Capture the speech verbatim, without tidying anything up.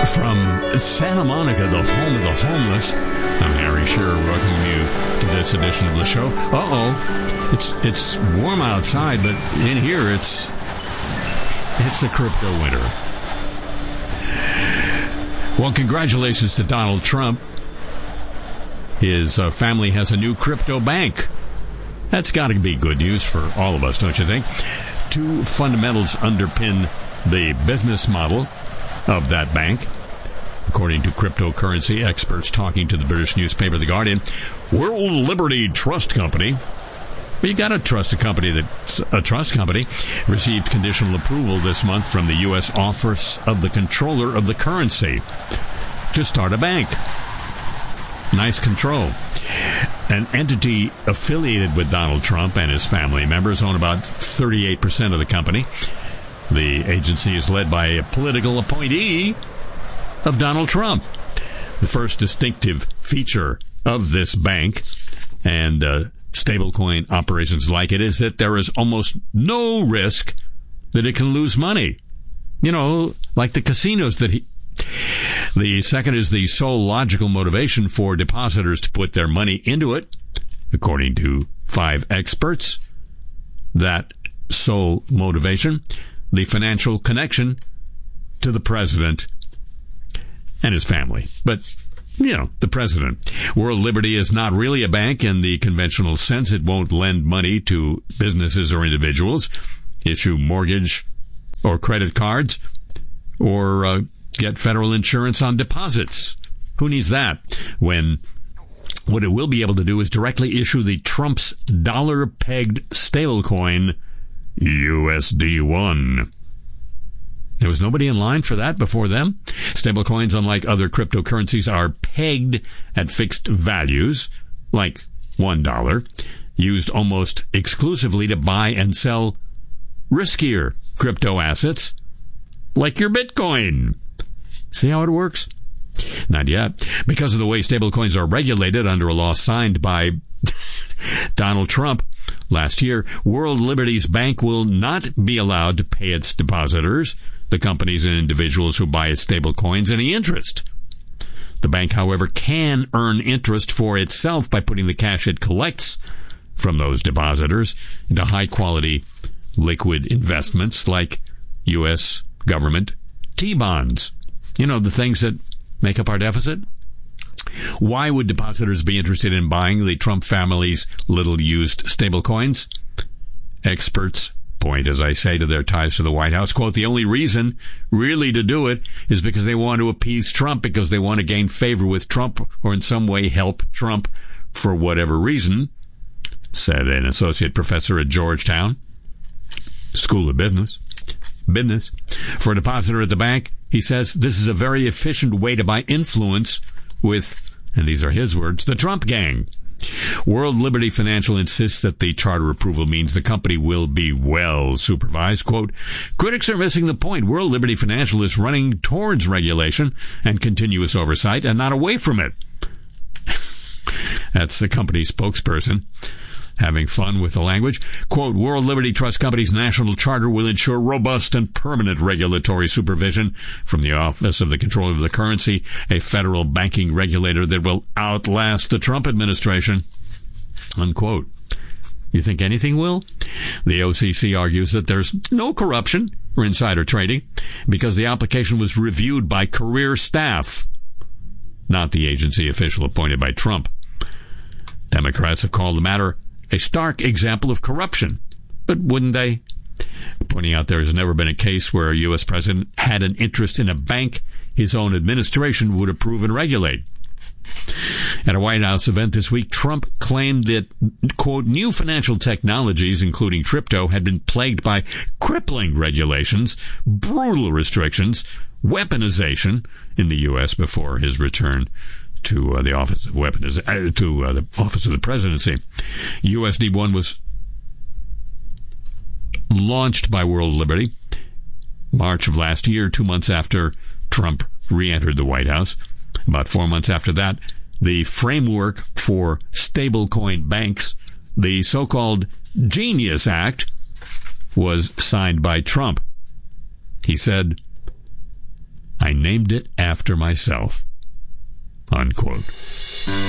From Santa Monica, the home of the homeless, I'm Harry Shearer, welcoming you to this edition of the show. Uh-oh, it's it's warm outside, but in here it's it's the crypto winter. Well, congratulations to Donald Trump. His uh, family has a new crypto bank. That's got to be good news for all of us, don't you think? Two fundamentals underpin the business model of that bank. According to cryptocurrency experts talking to the British newspaper The Guardian, World Liberty Trust Company, well, you got to trust a company that's a trust company, received conditional approval this month from the U S Office of the Controller of the Currency to start a bank. Nice control. An entity affiliated with Donald Trump and his family members own about thirty-eight percent of the company. The agency is led by a political appointee of Donald Trump. The first distinctive feature of this bank and uh, stablecoin operations like it is that there is almost no risk that it can lose money. You know, like the casinos that he... The second is the sole logical motivation for depositors to put their money into it. According to five experts, that sole motivation, the financial connection to the president and his family. But, you know, the president. World Liberty is not really a bank in the conventional sense. It won't lend money to businesses or individuals, issue mortgage or credit cards, or uh, get federal insurance on deposits. Who needs that? When what it will be able to do is directly issue the Trump's dollar-pegged stablecoin, U S D one. There was nobody in line for that before them. Stablecoins, unlike other cryptocurrencies, are pegged at fixed values, like one dollar, used almost exclusively to buy and sell riskier crypto assets, like your Bitcoin. See how it works? Not yet. Because of the way stablecoins are regulated under a law signed by Donald Trump last year, World Liberty's bank will not be allowed to pay its depositors, the companies and individuals who buy its stablecoins, any interest. The bank, however, can earn interest for itself by putting the cash it collects from those depositors into high-quality liquid investments like U S government T-bonds. You know, the things that make up our deficit? Why would depositors be interested in buying the Trump family's little-used stablecoins? Experts point, as I say, to their ties to the White House. Quote, the only reason really to do it is because they want to appease Trump, because they want to gain favor with Trump or in some way help Trump for whatever reason, said an associate professor at Georgetown School of Business. Business. For a depositor at the bank, he says this is a very efficient way to buy influence with, and these are his words, the Trump gang. World Liberty Financial insists that the charter approval means the company will be well supervised. Quote, critics are missing the point. World Liberty Financial is running towards regulation and continuous oversight and not away from it. That's the company's spokesperson having fun with the language. Quote, World Liberty Trust Company's national charter will ensure robust and permanent regulatory supervision from the Office of the Controller of the Currency, a federal banking regulator that will outlast the Trump administration. Unquote. You think anything will? The O C C argues that there's no corruption or insider trading because the application was reviewed by career staff, not the agency official appointed by Trump. Democrats have called the matter a stark example of corruption. But wouldn't they? Pointing out there has never been a case where a U S president had an interest in a bank his own administration would approve and regulate. At a White House event this week, Trump claimed that, quote, new financial technologies, including crypto, had been plagued by crippling regulations, brutal restrictions, weaponization in the U S before his return to uh, the office of weapons, uh, to uh, the office of the presidency. U S D one was launched by World Liberty March of last year, two months after Trump re-entered the White House. About four months after that, the framework for stablecoin banks, the so-called Genius Act, was signed by Trump. He said, I named it after myself. Unquote.